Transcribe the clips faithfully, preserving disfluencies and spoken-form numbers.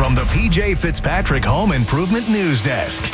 from the P J Fitzpatrick Home Improvement News Desk.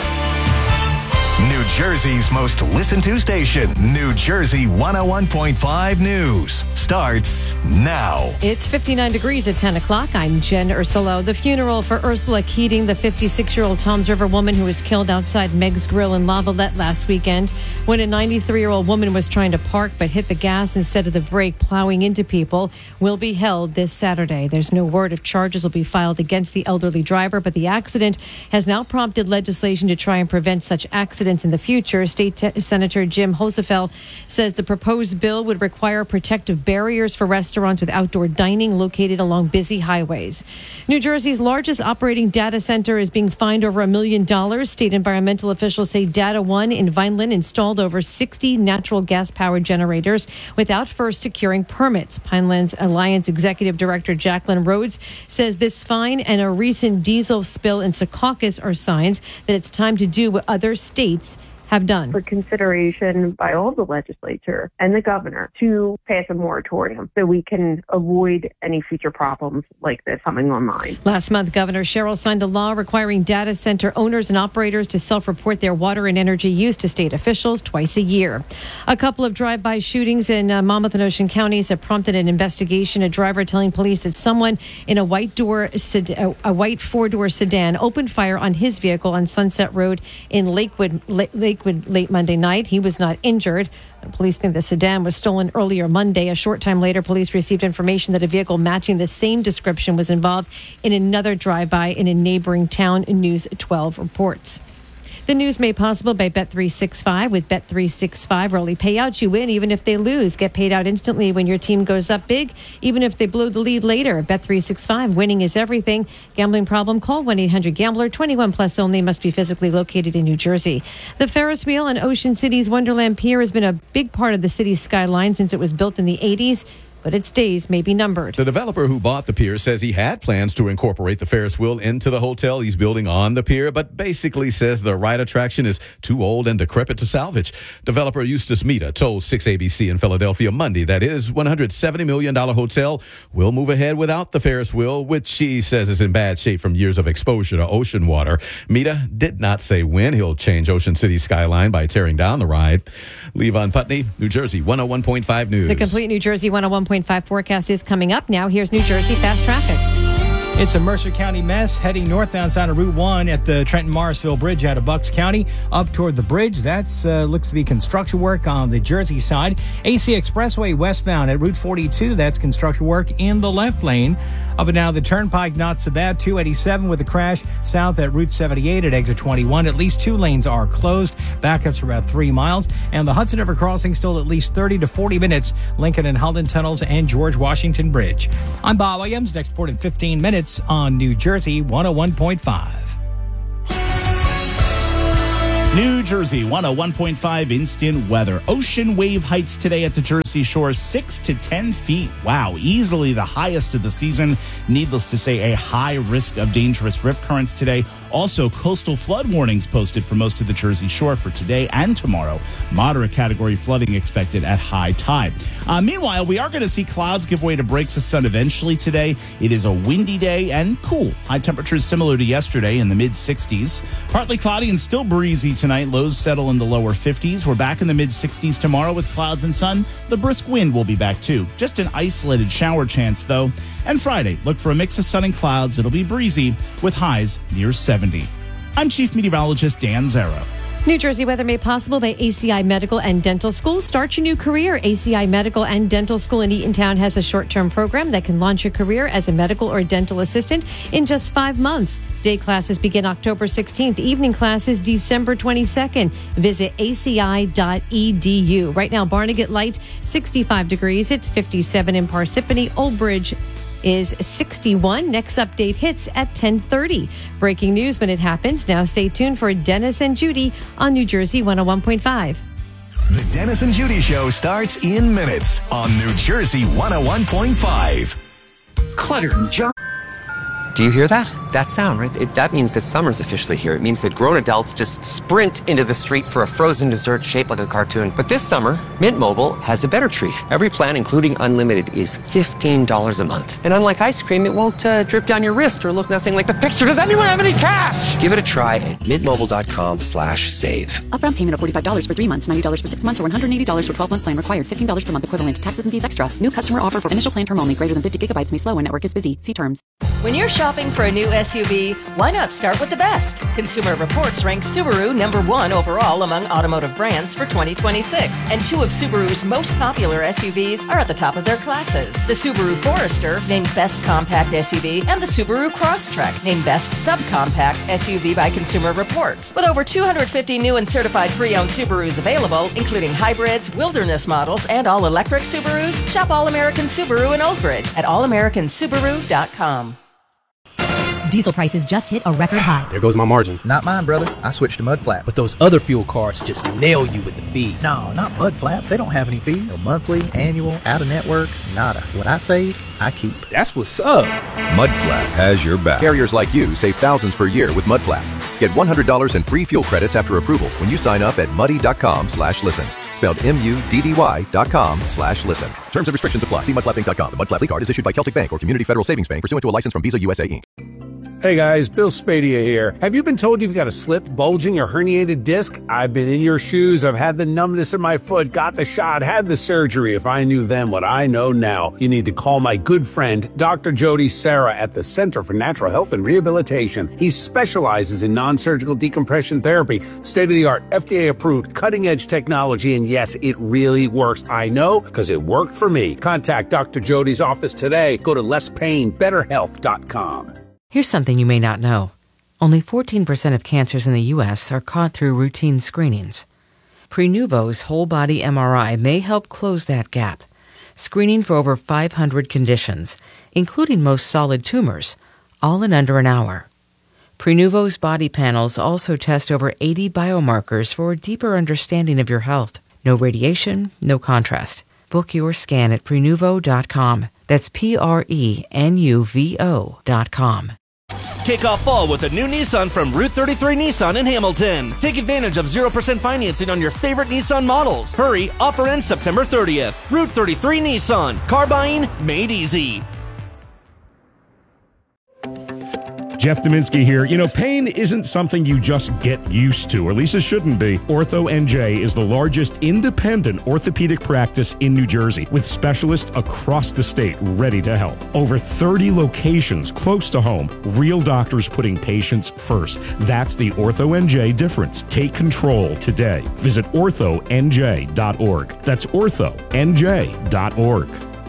New Jersey's most listened to station, New Jersey one oh one point five News, starts now. It's fifty-nine degrees at ten o'clock. I'm Jen Ursulo. The funeral for Ursula Keating, the fifty-six-year-old Toms River woman who was killed outside Meg's Grill in Lavallette last weekend when a ninety-three-year-old woman was trying to park but hit the gas instead of the brake, plowing into people, will be held this Saturday. There's no word if charges will be filed against the elderly driver, but the accident has now prompted legislation to try and prevent such accidents in the future. State Te- Senator Jim Hosefeld says the proposed bill would require protective barriers for restaurants with outdoor dining located along busy highways. New Jersey's largest operating data center is being fined over a million dollars. State environmental officials say Data One in Vineland installed over sixty natural gas-powered generators without first securing permits. Pinelands Alliance Executive Director Jacqueline Rhodes says this fine and a recent diesel spill in Secaucus are signs that it's time to do what other states have done. For consideration by all the legislature and the governor to pass a moratorium so we can avoid any future problems like this coming online. Last month, Governor Sherrill signed a law requiring data center owners and operators to self-report their water and energy use to state officials twice a year. A couple of drive-by shootings in uh, Monmouth and Ocean counties have prompted an investigation. A driver telling police that someone in a white door, sed- a white four-door sedan opened fire on his vehicle on Sunset Road in Lakewood, Lake. Lake late Monday night. He was not injured. Police think the sedan was stolen earlier Monday. A short time later, police received information that a vehicle matching the same description was involved in another drive-by in a neighboring town, News twelve reports. The news made possible by Bet three sixty-five. With Bet three sixty-five, early payouts, you win even if they lose. Get paid out instantly when your team goes up big, even if they blow the lead later. Bet three sixty-five, winning is everything. Gambling problem? Call one eight hundred gambler. twenty-one plus only. Must be physically located in New Jersey. The Ferris wheel on Ocean City's Wonderland Pier has been a big part of the city's skyline since it was built in the eighties. But its days may be numbered. The developer who bought the pier says he had plans to incorporate the Ferris wheel into the hotel he's building on the pier, but basically says the ride attraction is too old and decrepit to salvage. Developer Eustace Mita told six A B C in Philadelphia Monday that his one hundred seventy million dollars hotel will move ahead without the Ferris wheel, which he says is in bad shape from years of exposure to ocean water. Mita did not say when he'll change Ocean City's skyline by tearing down the ride. Levon Putney, New Jersey one oh one point five News. The complete New Jersey one oh one point five forecast is coming up. Now here's New Jersey Fast Traffic. It's a Mercer County mess heading northbound side of Route one at the Trenton-Morrisville Bridge out of Bucks County up toward the bridge. That's uh, looks to be construction work on the Jersey side. A C Expressway westbound at Route forty-two. That's construction work in the left lane. Up and down the Turnpike, not so bad. two eighty-seven with a crash south at Route seventy-eight at exit twenty-one. At least two lanes are closed. Backups are about three miles. And the Hudson River crossing still at least thirty to forty minutes. Lincoln and Holden tunnels and George Washington Bridge. I'm Bob Williams. Next report in fifteen minutes on New Jersey one oh one point five. New Jersey one oh one point five instant weather. Ocean wave heights today at the Jersey Shore, six to ten feet. Wow, easily the highest of the season. Needless to say, a high risk of dangerous rip currents today. Also, coastal flood warnings posted for most of the Jersey Shore for today and tomorrow. Moderate category flooding expected at high tide. Uh, meanwhile, we are going to see clouds give way to breaks of sun eventually today. It is a windy day and cool. High temperatures similar to yesterday in the mid sixties. Partly cloudy and still breezy tonight. Lows settle in the lower fifties. We're back in the mid sixties tomorrow with clouds and sun. The brisk wind will be back too. Just an isolated shower chance though. And Friday, look for a mix of sun and clouds. It'll be breezy with highs near seventy. I'm Chief Meteorologist Dan Zarrow. New Jersey weather made possible by A C I Medical and Dental School. Start your new career. A C I Medical and Dental School in Eatontown has a short-term program that can launch your career as a medical or dental assistant in just five months. Day classes begin October sixteenth. Evening classes December twenty-second. Visit A C I dot E D U. Right now, Barnegat light, sixty-five degrees. It's fifty-seven in Parsippany. Old Bridge is sixty-one. Next update hits at ten thirty. Breaking news when it happens. Now stay tuned for Dennis and Judy on New Jersey one oh one point five. The Dennis and Judy Show starts in minutes on New Jersey one oh one point five. Clutter and junk. Do you hear that? That sound, right? It, that means that summer's officially here. It means that grown adults just sprint into the street for a frozen dessert shaped like a cartoon. But this summer, Mint Mobile has a better treat. Every plan, including unlimited, is fifteen dollars a month. And unlike ice cream, it won't uh, drip down your wrist or look nothing like the picture. Does anyone have any cash? Give it a try at mintmobile.com slash save. Upfront payment of forty-five dollars for three months, ninety dollars for six months, or one hundred eighty dollars for twelve-month plan required. fifteen dollars per month equivalent. Taxes and fees extra. New customer offer for initial plan term only. Greater than fifty gigabytes may slow when network is busy. See terms. When you're shopping for a new S U V, why not start with the best? Consumer Reports ranks Subaru number one overall among automotive brands for twenty twenty-six, and two of Subaru's most popular S U Vs are at the top of their classes. The Subaru Forester, named Best Compact S U V, and the Subaru Crosstrek, named Best Subcompact S U V by Consumer Reports. With over two hundred fifty new and certified pre-owned Subarus available, including hybrids, wilderness models, and all-electric Subarus, shop All American Subaru in Old Bridge at all american subaru dot com. Diesel prices just hit a record high. There goes my margin. Not mine, brother. I switched to Mudflap. But those other fuel cards just nail you with the fees. No, not Mudflap. They don't have any fees. No monthly, annual, out-of-network, nada. What I save, I keep. That's what's up. Mudflap has your back. Carriers like you save thousands per year with Mudflap. Get one hundred dollars in free fuel credits after approval when you sign up at muddy.com slash listen. Spelled M-U-D-D-Y dot com slash listen. Terms and restrictions apply. See mudflap inc dot com. The Mudflap card is issued by Celtic Bank or Community Federal Savings Bank pursuant to a license from Visa U S A, Incorporated. Hey guys, Bill Spadia here. Have you been told you've got a slipped, bulging, or herniated disc? I've been in your shoes. I've had the numbness in my foot, got the shot, had the surgery. If I knew then what I know now, you need to call my good friend, Doctor Jody Serra at the Center for Natural Health and Rehabilitation. He specializes in non-surgical decompression therapy, state-of-the-art, F D A-approved, cutting-edge technology, and yes, it really works. I know, because it worked for me. Contact Doctor Jody's office today. Go to less pain better health dot com. Here's something you may not know. Only fourteen percent of cancers in the U S are caught through routine screenings. Prenuvo's whole-body M R I may help close that gap, screening for over five hundred conditions, including most solid tumors, all in under an hour. Prenuvo's body panels also test over eighty biomarkers for a deeper understanding of your health. No radiation, no contrast. Book your scan at prenuvo dot com. That's P R E N U V O dot com. Kick off fall with a new Nissan from Route thirty-three Nissan in Hamilton. Take advantage of zero percent financing on your favorite Nissan models. Hurry, offer ends September thirtieth. Route thirty-three Nissan. Car buying made easy. Jeff Dominski here. You know, pain isn't something you just get used to, or at least it shouldn't be. Ortho N J is the largest independent orthopedic practice in New Jersey, with specialists across the state ready to help. Over thirty locations close to home, real doctors putting patients first. That's the Ortho N J difference. Take control today. Visit ortho n j dot org. That's ortho n j dot org.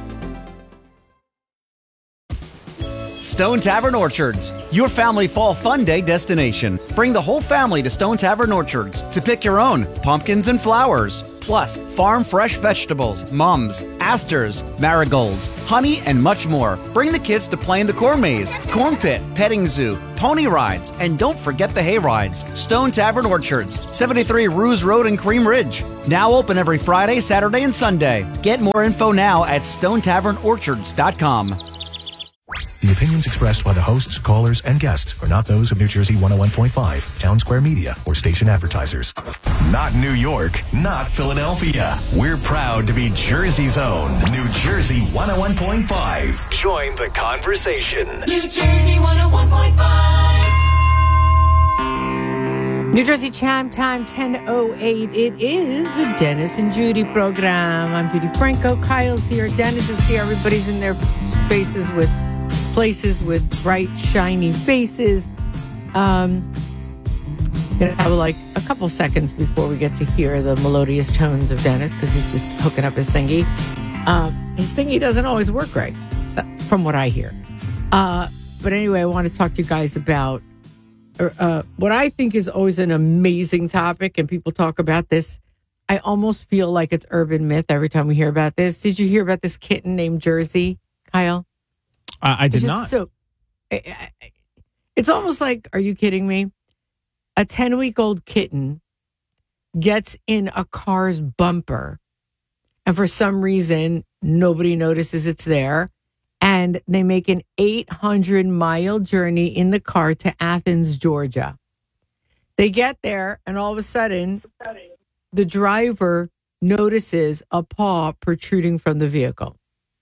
Stone Tavern Orchards, your family fall fun day destination. Bring the whole family to Stone Tavern Orchards to pick your own pumpkins and flowers, plus farm fresh vegetables, mums, asters, marigolds, honey, and much more. Bring the kids to play in the corn maze, corn pit, petting zoo, pony rides, and don't forget the hay rides. Stone Tavern Orchards, seventy-three Ruse Road in Cream Ridge. Now open every Friday, Saturday, and Sunday. Get more info now at stone tavern orchards dot com. The opinions expressed by the hosts, callers, and guests are not those of New Jersey one oh one point five, Town Square Media, or station advertisers. Not New York, not Philadelphia. We're proud to be Jersey's own New Jersey one oh one point five. Join the conversation. New Jersey one oh one point five. New Jersey Chime Time ten oh eight. It is the Dennis and Judy program. I'm Judy Franco. Kyle's here. Dennis is here. Everybody's in their spaces with places with bright, shiny faces. Um, gonna have like a couple seconds before we get to hear the melodious tones of Dennis because he's just hooking up his thingy. Um, his thingy doesn't always work right, from what I hear. Uh, but anyway, I want to talk to you guys about uh, what I think is always an amazing topic, and people talk about this. I almost feel like it's urban myth every time we hear about this. Did you hear about this kitten named Jersey, Kyle? Uh, I did not. So, it's almost like, are you kidding me? A ten-week-old kitten gets in a car's bumper, and for some reason, nobody notices it's there. and they make an eight hundred mile journey in the car to Athens, Georgia. They get there, and all of a sudden, the driver notices a paw protruding from the vehicle.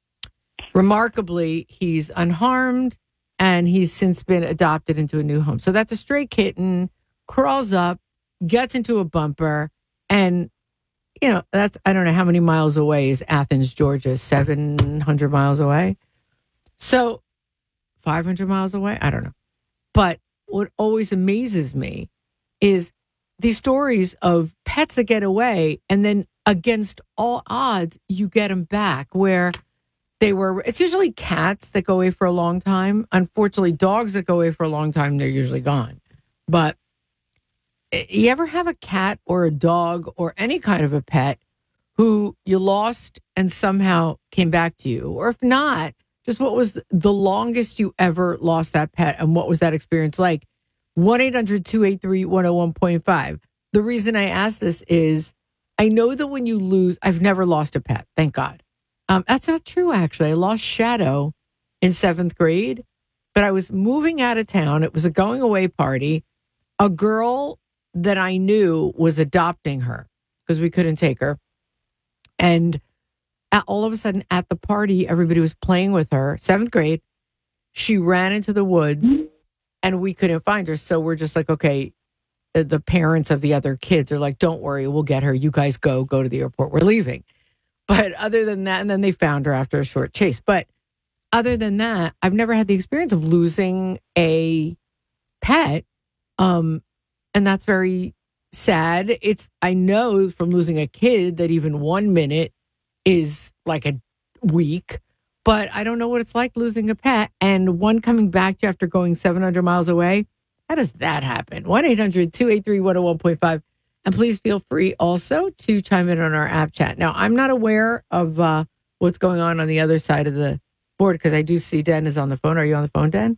Remarkably, he's unharmed, and he's since been adopted into a new home. So that's a stray kitten, crawls up, gets into a bumper, and, you know, that's, I don't know how many miles away is Athens, Georgia, seven hundred miles away? So five hundred miles away? I don't know. But what always amazes me is these stories of pets that get away, and then against all odds, you get them back where they were. It's usually cats that go away for a long time. Unfortunately, dogs that go away for a long time, they're usually gone. But you ever have a cat or a dog or any kind of a pet who you lost and somehow came back to you? Or if not, just what was the longest you ever lost that pet, and what was that experience like? one eight hundred two eight three one oh one point five. The reason I ask this is I know that when you lose, I've never lost a pet, thank God. Um, that's not true, actually. I lost Shadow in seventh grade, but I was moving out of town. It was a going away party. A girl that I knew was adopting her because we couldn't take her. And at, all of a sudden at the party, everybody was playing with her. Seventh grade, she ran into the woods and we couldn't find her. So we're just like, okay, the, the parents of the other kids are like, don't worry, we'll get her. You guys go, go to the airport. We're leaving. But other than that, and then they found her after a short chase. But other than that, I've never had the experience of losing a pet. Um, and that's very sad. It's, I know from losing a kid that even one minute is like a week, but I don't know what it's like losing a pet and one coming back to you after going seven hundred miles away. How does that happen? one eight hundred two eight three one oh one point five. And please feel free also to chime in on our app chat. Now, I'm not aware of uh, what's going on on the other side of the board because I do see Den is on the phone. Are you on the phone, Den?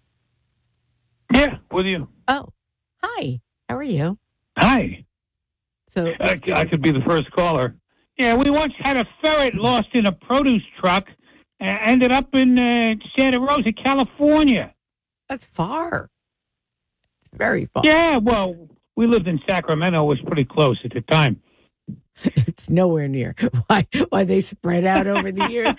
Yeah, with you. Oh, hi. How are you? Hi. So I, I could be the first caller. Yeah, we once had a ferret lost in a produce truck and ended up in uh, Santa Rosa, California. That's far. Very far. Yeah, well, we lived in Sacramento. It was pretty close at the time. It's nowhere near. Why? Why they spread out over the years?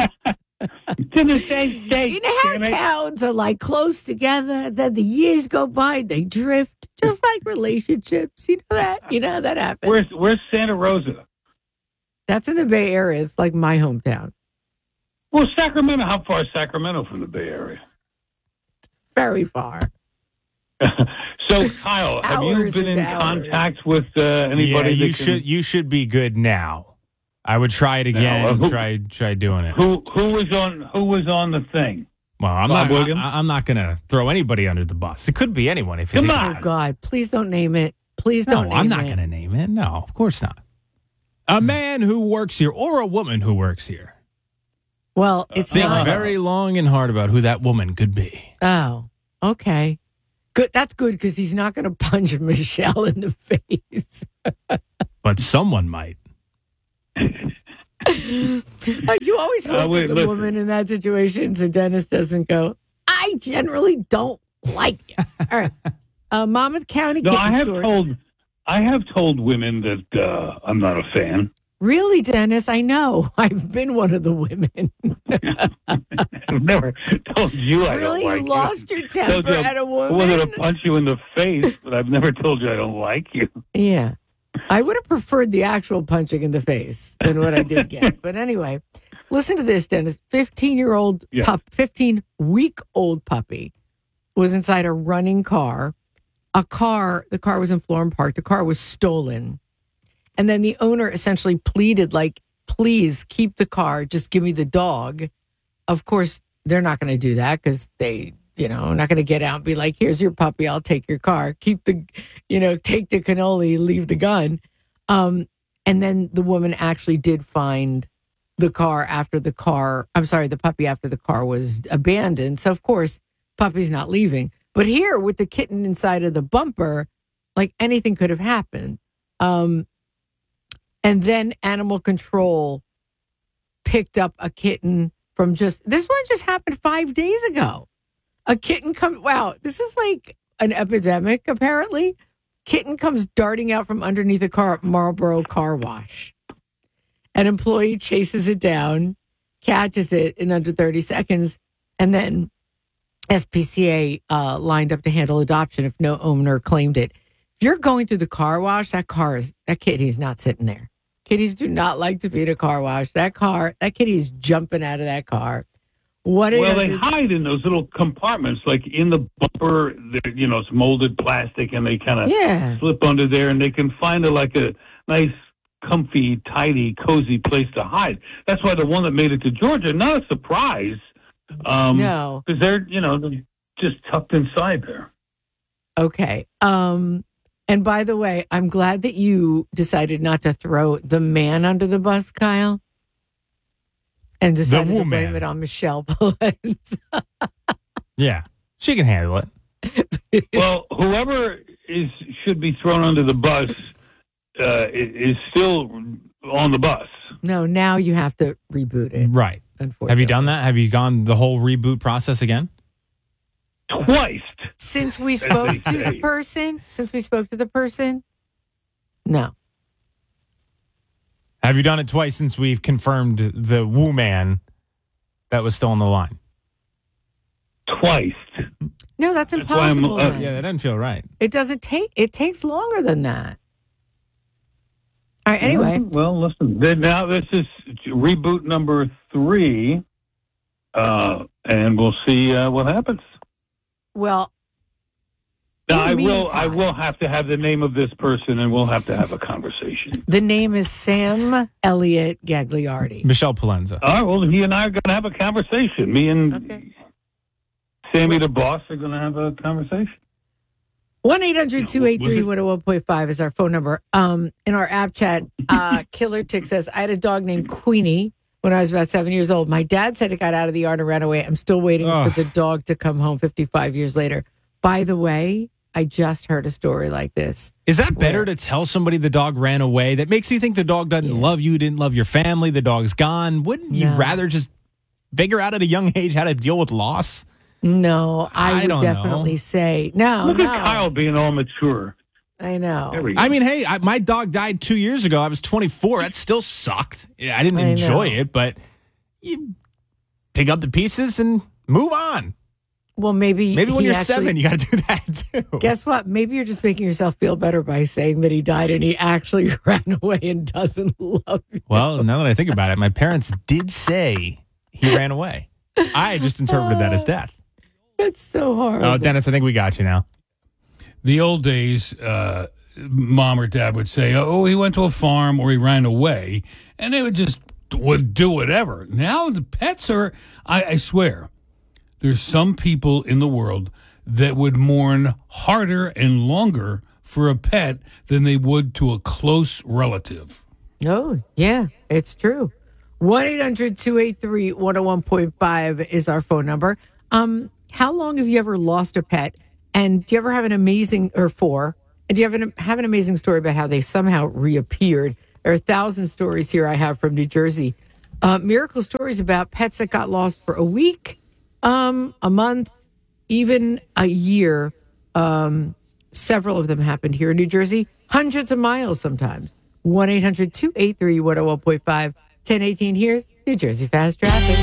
It's in the same state. You know how towns are like close together, then the years go by, they drift, just like relationships. You know that? You know how that happens. Where's Where's Santa Rosa? That's in the Bay Area. It's like my hometown. Well, Sacramento. How far is Sacramento from the Bay Area? Very far. So, Kyle, have you been in contact with uh, anybody? Yeah, you that can... should. You should be good now. I would try it again. Now, uh, who, try try doing it. Who who was on Who was on the thing? Well, I'm Bob not. Williams? I, I'm not going to throw anybody under the bus. It could be anyone. If you Come think on. Oh, God. Please don't name it. Please no, don't name I'm not it. going to name it. No, of course not. A man who works here or a woman who works here. Well, it's Think not. very long and hard about who that woman could be. Oh, okay. Good. That's good because he's not going to punch Michelle in the face. But someone might. You always hope Uh, wait, it's a listen. woman in that situation so Dennis doesn't go, I generally don't like you. All right. Uh, Monmouth County No, kitten I have story. told I have told women that uh, I'm not a fan. Really, Dennis? I know. I've been one of the women. I've never told you I Really? don't like You lost you. your temper Told you at a I wanted woman? to punch you in the face, but I've never told you I don't like you. Yeah. I would have preferred the actual punching in the face than what I did get. But anyway, listen to this, Dennis. fifteen-year-old Yeah. pup, fifteen-week-old puppy was inside a running car. A car, the car was in Florham Park. The car was stolen. And then the owner essentially pleaded, like, please keep the car. Just give me the dog. Of course, they're not going to do that because they, you know, not going to get out and be like, here's your puppy. I'll take your car. Keep the, you know, take the cannoli, leave the gun. Um, and then the woman actually did find the car after the car, I'm sorry, the puppy after the car was abandoned. So, of course, puppy's not leaving. But here with the kitten inside of the bumper, like anything could have happened. Um, and then animal control picked up a kitten from just, this one just happened five days ago. A kitten comes, wow, this is like an epidemic, apparently. Kitten comes darting out from underneath a car at Marlboro car wash. An employee chases it down, catches it in under thirty seconds, and then S P C A uh, lined up to handle adoption if no owner claimed it. If you're going through the car wash, that car is, that kitty's not sitting there. Kitties do not like to be in a car wash. That car, that kitty's jumping out of that car. What well, they hide in those little compartments, like in the bumper. You know, it's molded plastic, and they kind of yeah. slip under there, and they can find a, like a nice, comfy, tidy, cozy place to hide. That's why the one that made it to Georgia, not a surprise. Um, no, because they're you know they're just tucked inside there. Okay. Um, and by the way, I'm glad that you decided not to throw the man under the bus, Kyle. And decided to blame it on Michelle Polens. Yeah, she can handle it. Well, whoever is should be thrown under the bus uh, is still on the bus. No, now you have to reboot it. Right. Have you done that? Have you gone the whole reboot process again? Twice. Since we spoke to the person? Since we spoke to the person? No. Have you done it twice since we've confirmed the woo man that was still on the line? Twice. No, that's, that's impossible. Uh, yeah, that doesn't feel right. It doesn't take, it takes longer than that. All right, anyway. Well, listen, now this is reboot number three, uh, and we'll see uh, what happens. Well, now, I will. I will have to have the name of this person, and we'll have to have a conversation. The name is Sam Elliott Gagliardi. Michelle Polenza. All right. Well, he and I are going to have a conversation. Me and okay. Sammy, the boss, are going to have a conversation. one eight hundred two eight three one oh one point five is our phone number. Um, in our app chat, uh, Killer Tick says, I had a dog named Queenie when I was about seven years old. My dad said it got out of the yard and ran away. I'm still waiting oh. for the dog to come home fifty-five years later. By the way, I just heard a story like this. Is that better where, to tell somebody the dog ran away? That makes you think the dog doesn't yeah. love you, didn't love your family, the dog's gone. Wouldn't no. you rather just figure out at a young age how to deal with loss? No, I, I would don't definitely know. say no. Look no. at Kyle being all mature. I know. I mean, hey, I, my dog died two years ago. I was twenty-four. That still sucked. I didn't I enjoy know. it, but you pick up the pieces and move on. Well, maybe maybe when you're actually, seven, you got to do that too. Guess what? Maybe you're just making yourself feel better by saying that he died and he actually ran away and doesn't love you. Well, now that I think about it, my parents did say he ran away. I just interpreted that as death. That's so hard. Oh, Dennis, I think we got you now. The old days, uh, mom or dad would say, "Oh, he went to a farm or he ran away," and they would just would do whatever. Now the pets are. I, I swear. There's some people in the world that would mourn harder and longer for a pet than they would to a close relative. Oh, yeah, it's true. one eight hundred two eight three one oh one point five is our phone number. Um, how long have you ever lost a pet? And do you ever have an amazing, or four, and do you have an, have an amazing story about how they somehow reappeared? There are a thousand stories here I have from New Jersey. Uh, miracle stories about pets that got lost for a week, Um, a month, even a year. Um, several of them happened here in New Jersey. Hundreds of miles sometimes. one eight hundred two eight three one oh one point five. ten eighteen, here's New Jersey Fast Traffic.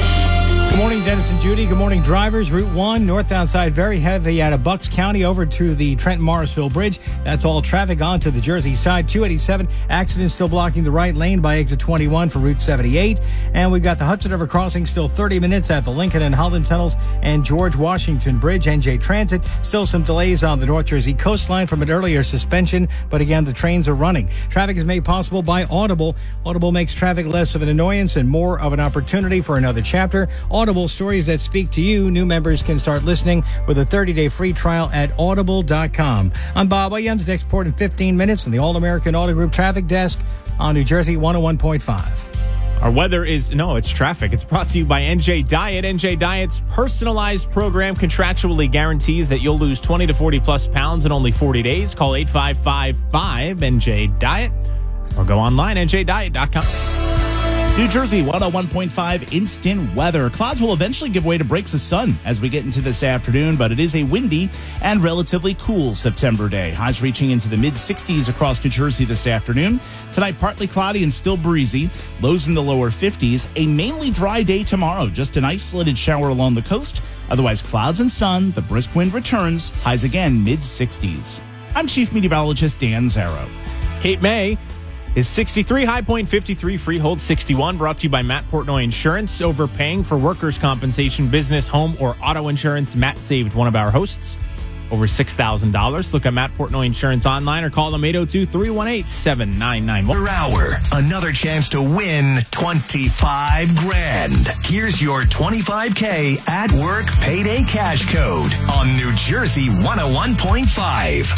Good morning, Dennis and Judy. Good morning, drivers. Route one, northbound side, very heavy out of Bucks County over to the Trenton-Morrisville Bridge. That's all traffic onto the Jersey side. two eighty-seven, accident still blocking the right lane by exit twenty-one for Route seventy-eight. And we've got the Hudson River crossing still thirty minutes at the Lincoln and Holland tunnels and George Washington Bridge. N J Transit, still some delays on the North Jersey coastline from an earlier suspension, but again, the trains are running. Traffic is made possible by Audible. Audible makes traffic less of an annoyance and more of an opportunity for another chapter. Audible, stories that speak to you. New members can start listening with a thirty-day free trial at audible dot com. I'm Bob Williams. Next port in fifteen minutes from the All-American Auto Group Traffic Desk on New Jersey one oh one point five. Our weather is, no, it's traffic. It's brought to you by N J Diet. N J Diet's personalized program contractually guarantees that you'll lose twenty to forty plus pounds in only forty days. Call eight five five five N J Diet or go online, N J diet dot com. New Jersey one oh one point five instant weather. Clouds will eventually give way to breaks of sun as we get into this afternoon, but it is a windy and relatively cool September day. Highs reaching into the mid sixties across New Jersey this afternoon. Tonight, partly cloudy and still breezy. Lows in the lower fifties. A mainly dry day tomorrow. Just an isolated shower along the coast. Otherwise, clouds and sun. The brisk wind returns. Highs again mid sixties. I'm Chief Meteorologist Dan Zarrow. Cape May is sixty-three, High Point fifty-three, Freehold sixty-one. Brought to you by Matt Portnoy Insurance. Overpaying for workers' compensation, business, home, or auto insurance. Matt saved one of our hosts over six thousand dollars. Look at Matt Portnoy Insurance online or call them eight oh two, three one eight, seven nine nine one. Per hour, another chance to win twenty-five grand. Here's your twenty-five K at work payday cash code on New Jersey one oh one point five.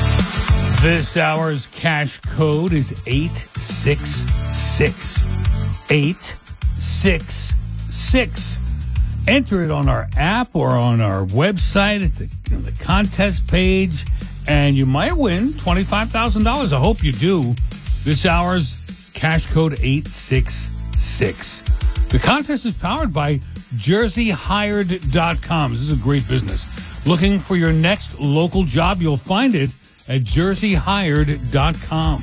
This hour's cash code is eight six six. eight six six. Enter it on our app or on our website at the, on the contest page, and you might win twenty-five thousand dollars. I hope you do. This hour's cash code eight six six. The contest is powered by Jersey Hired dot com. This is a great business. Looking for your next local job? You'll find it at Jersey Hired dot com.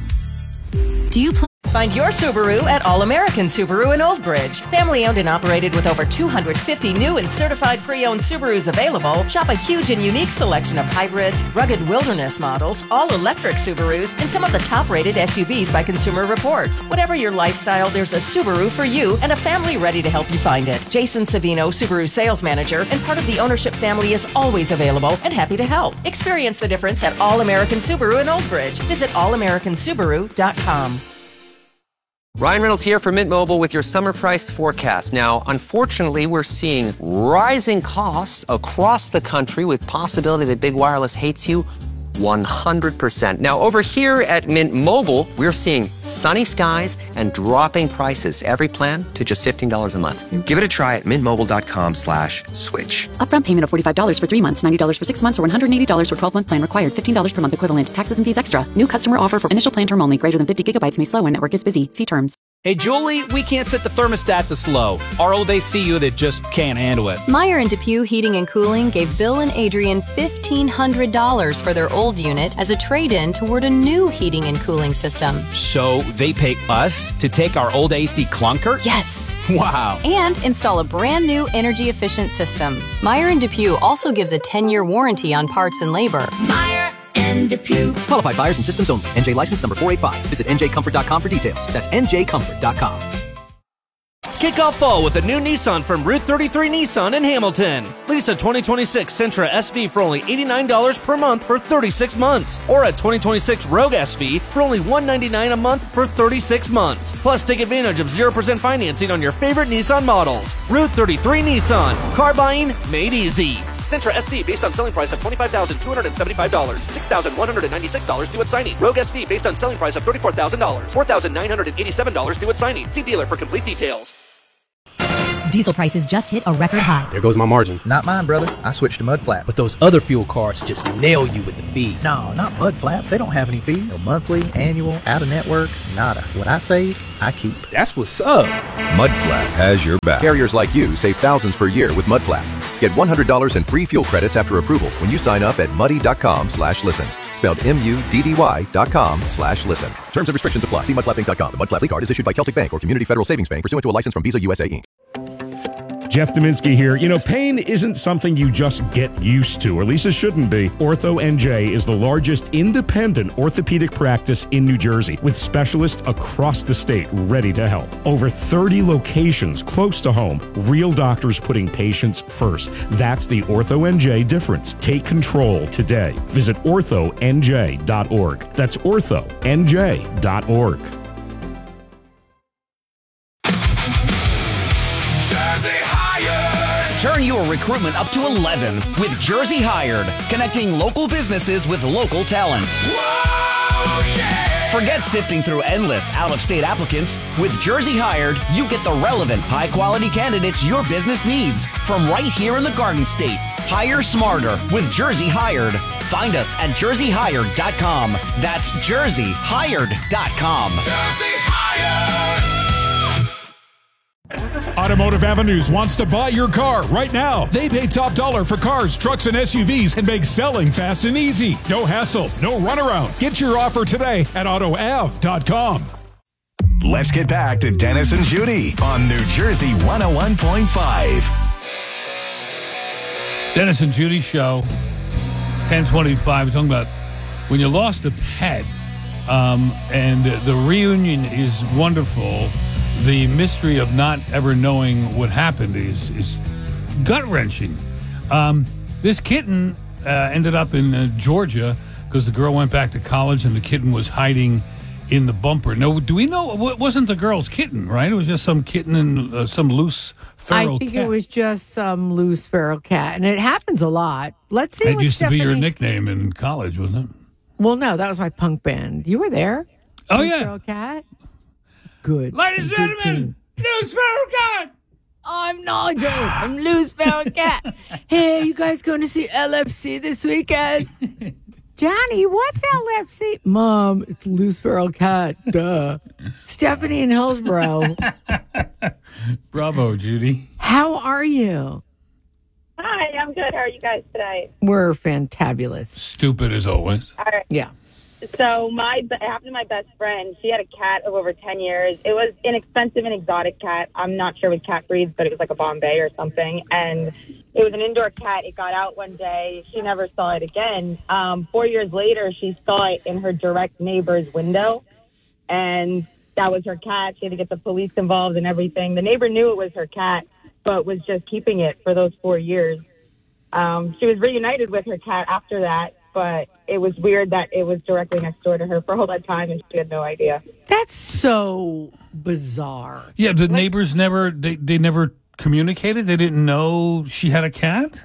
Do you pl- Find your Subaru at All American Subaru in Old Bridge. Family owned and operated with over two hundred fifty new and certified pre-owned Subarus available. Shop a huge and unique selection of hybrids, rugged wilderness models, all-electric Subarus, and some of the top-rated S U Vs by Consumer Reports. Whatever your lifestyle, there's a Subaru for you and a family ready to help you find it. Jason Savino, Subaru sales manager and part of the ownership family, is always available and happy to help. Experience the difference at All American Subaru in Old Bridge. Visit all american subaru dot com. Ryan Reynolds here for Mint Mobile with your summer price forecast. Now, unfortunately, we're seeing rising costs across the country with possibility that big wireless hates you one hundred percent. Now, over here at Mint Mobile, we're seeing sunny skies and dropping prices. Every plan to just fifteen dollars a month. Give it a try at mintmobile.com slash switch. Upfront payment of forty-five dollars for three months, ninety dollars for six months, or one hundred eighty dollars for twelve-month plan required. fifteen dollars per month equivalent. Taxes and fees extra. New customer offer for initial plan term only. Greater than fifty gigabytes may slow when network is busy. See terms. Hey, Julie, we can't set the thermostat to slow. Or will they see you that just can't handle it? Meyer and DePue Heating and Cooling gave Bill and Adrian fifteen hundred dollars for their old unit as a trade-in toward a new heating and cooling system. So they pay us to take our old A C clunker? Yes. Wow. And install a brand new energy-efficient system. Meyer and DePue also gives a ten-year warranty on parts and labor. Meyer and DePue. Qualified buyers and systems only. N J license number four eight five. Visit N J comfort dot com for details. That's N J comfort dot com. Kick off fall with a new Nissan from Route thirty-three Nissan in Hamilton. Lease a twenty twenty-six Sentra S V for only eighty-nine dollars per month for thirty-six months. Or a twenty twenty-six Rogue S V for only one hundred ninety-nine dollars a month for thirty-six months. Plus, take advantage of zero percent financing on your favorite Nissan models. Route thirty-three Nissan. Car buying made easy. Sentra S V based on selling price of twenty-five thousand two hundred seventy-five dollars. six thousand one hundred ninety-six dollars due at signing. Rogue S V based on selling price of thirty-four thousand dollars. four thousand nine hundred eighty-seven dollars due at signing. See dealer for complete details. Diesel prices just hit a record high. There goes my margin. Not mine, brother. I switched to Mud Flap. But those other fuel cards just nail you with the fees. No, not Mud Flap. They don't have any fees. No monthly, annual, out-of-network, nada. What I save, I keep. That's what's up. Mudflap has your back. Carriers like you save thousands per year with Mudflap. Get one hundred dollars in free fuel credits after approval when you sign up at muddy.com slash listen. Spelled M U D D Y dot com slash listen. Terms and restrictions apply. See mudflap inc dot com. The Mudflap Lead Card is issued by Celtic Bank or Community Federal Savings Bank pursuant to a license from Visa U S A Incorporated. Jeff Dominski here. You know, pain isn't something you just get used to, or at least it shouldn't be. Ortho N J is the largest independent orthopedic practice in New Jersey, with specialists across the state ready to help. Over thirty locations close to home. Real doctors putting patients first. That's the Ortho N J difference. Take control today. Visit ortho N J dot org. That's ortho N J dot org. Turn your recruitment up to eleven with Jersey Hired, connecting local businesses with local talent. Whoa, yeah! Forget sifting through endless out-of-state applicants. With Jersey Hired, you get the relevant, high-quality candidates your business needs from right here in the Garden State. Hire smarter with Jersey Hired. Find us at jersey hired dot com. That's jersey hired dot com. Jersey Hired! Automotive Avenues wants to buy your car right now. They pay top dollar for cars, trucks, and S U Vs and make selling fast and easy. No hassle, no runaround. Get your offer today at auto av dot com. Let's get back to Dennis and Judy on New Jersey one oh one point five. Dennis and Judy Show, ten twenty-five. We're talking about when you lost a pet, um, and the reunion is wonderful. The mystery of not ever knowing what happened is, is gut-wrenching. Um, this kitten uh, ended up in uh, Georgia because the girl went back to college and the kitten was hiding in the bumper. No, do we know? It wasn't the girl's kitten, right? It was just some kitten and uh, some loose feral I think cat. it was just some loose feral cat, and it happens a lot. Let's see. It what used Stephanie... to be your nickname in college, wasn't it? Well, no, that was my punk band. You were there. Oh, loose yeah. Feral cat. Good. Ladies and gentlemen, loose feral cat. I'm Nigel. I'm loose feral cat. Hey, you guys going to see L F C this weekend? Johnny, what's L F C? Mom, it's loose feral cat. Duh. Stephanie in Hillsborough. Bravo, Judy. How are you? Hi, I'm good. How are you guys today? We're fantabulous. Stupid as always. All right. Yeah. So my it happened to my best friend. She had a cat of over ten years. It was an expensive and exotic cat. I'm not sure what cat breeds, but it was like a Bombay or something. And it was an indoor cat. It got out one day. She never saw it again. Um, four years later, she saw it in her direct neighbor's window. And that was her cat. She had to get the police involved and everything. The neighbor knew it was her cat, but was just keeping it for those four years. Um, she was reunited with her cat after that. But it was weird that it was directly next door to her for all that time, and she had no idea. That's so bizarre. Yeah, the like, neighbors never, they, they never communicated? They didn't know she had a cat?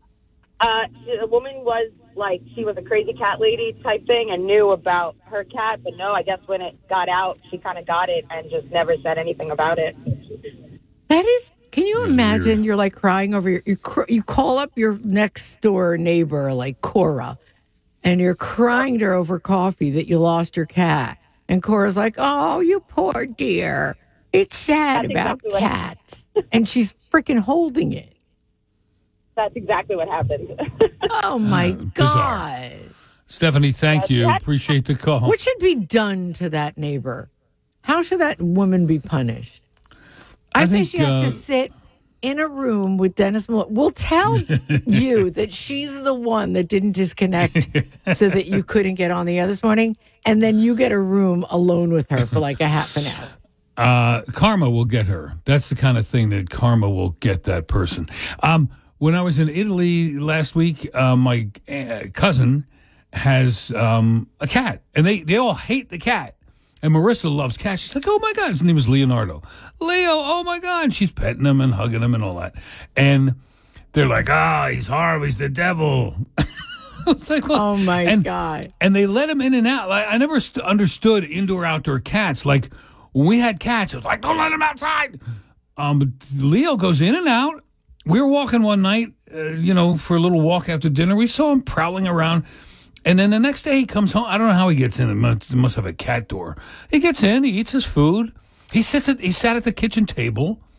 Uh, the woman was like, she was a crazy cat lady type thing and knew about her cat, but no, I guess when it got out, she kind of got it and just never said anything about it. That is... Can you imagine weird. You're like crying over your... You, cr- you call up your next door neighbor, like Cora, and you're crying to her over coffee that you lost your cat. And Cora's like, oh, you poor dear. It's sad That's about exactly cats. And she's freaking holding it. That's exactly what happened. Oh, my uh, God. Stephanie, thank That's you. right. Appreciate the call. What should be done to that neighbor? How should that woman be punished? I, I say think, she has uh, to sit in a room with Dennis Malone. We'll tell you that she's the one that didn't disconnect so that you couldn't get on the air this morning, and then you get a room alone with her for like a half an hour. Uh, karma will get her. That's the kind of thing that karma will get that person. Um, when I was in Italy last week, uh, my uh, cousin has um, a cat, and they, they all hate the cat. And Marissa loves cats. She's like, oh, my God. His name is Leonardo. Leo, oh, my God. And she's petting him and hugging him and all that. And they're like, ah, oh, he's horrible. He's the devil. It's like, well, oh, my and, God. And they let him in and out. Like, I never st- understood indoor-outdoor cats. Like, when we had cats, it was like, don't let him outside. Um, but Leo goes in and out. We were walking one night, uh, you know, for a little walk after dinner. We saw him prowling around. And then the next day he comes home. I don't know how he gets in. It must, it must have a cat door. He gets in. He eats his food. He sits at. He sat at the kitchen table.